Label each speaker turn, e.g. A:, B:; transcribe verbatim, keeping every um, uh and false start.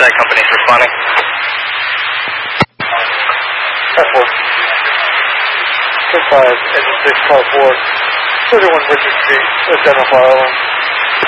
A: site companies responding.
B: F four. ten five, engine six, car four. thirty-one Richard Street, identify all of them.